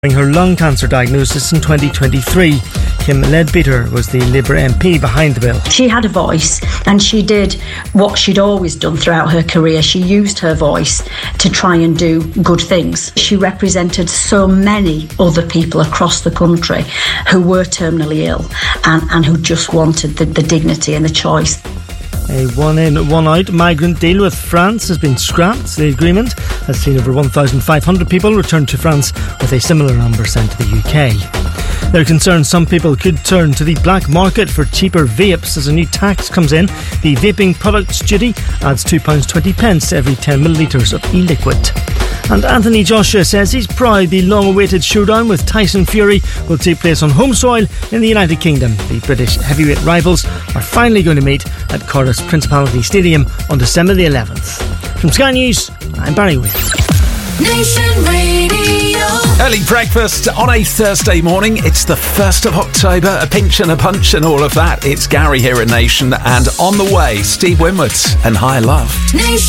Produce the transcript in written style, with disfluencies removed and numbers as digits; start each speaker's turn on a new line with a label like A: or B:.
A: her lung cancer diagnosis in 2023. Kim Leadbeater was the Labour MP behind the bill.
B: She had a voice and she did what she'd always done throughout her career. She used her voice to try and do good things. She represented so many other people across the country who were terminally ill and who just wanted the dignity and the choice.
A: A one-in, one-out migrant deal with France has been scrapped. The agreement has seen over 1,500 people return to France, with a similar number sent to the UK. There are concerns some people could turn to the black market for cheaper vapes as a new tax comes in. The vaping products duty adds £2.20 to every 10 millilitres of e-liquid. And Anthony Joshua says he's proud the long-awaited showdown with Tyson Fury will take place on home soil in the United Kingdom. The British heavyweight rivals are finally going to meet at Cardiff's Principality Stadium on December the 11th. From Sky News, I'm Barry Williams.
C: Nation Radio.
D: Early breakfast on a Thursday morning. It's the 1st of October, a pinch and a punch and all of that. It's Gary here at Nation, and on the way, Steve Winwood and High Love.
C: Nation.